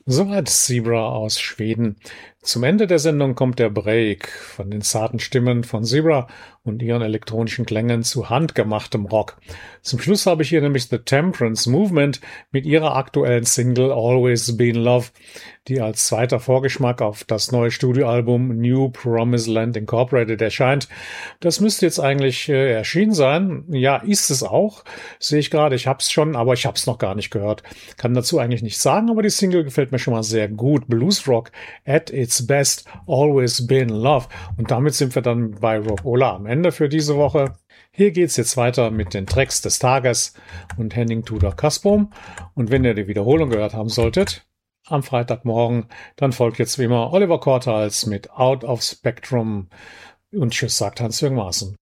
Soweit Zebra aus Schweden. Zum Ende der Sendung kommt der Break von den zarten Stimmen von Zebra und ihren elektronischen Klängen zu handgemachtem Rock. Zum Schluss habe ich hier nämlich The Temperance Movement mit ihrer aktuellen Single Always Been Love, die als zweiter Vorgeschmack auf das neue Studioalbum New Promised Land Incorporated erscheint. Das müsste jetzt eigentlich erschienen sein. Ja, ist es auch. Sehe ich gerade, ich habe es schon, aber ich habe es noch gar nicht gehört. Kann dazu eigentlich nichts sagen, aber die Single gefällt mir schon mal sehr gut. Blues Rock at its best, always been love. Und damit sind wir dann bei Rockola am Ende für diese Woche. Hier geht's jetzt weiter mit den Tracks des Tages und Henning Tudor Kasbom. Und wenn ihr die Wiederholung gehört haben solltet, am Freitagmorgen, dann folgt jetzt wie immer Oliver Kortals mit Out of Spectrum. Und tschüss, sagt Hans-Jürgen Maaßen.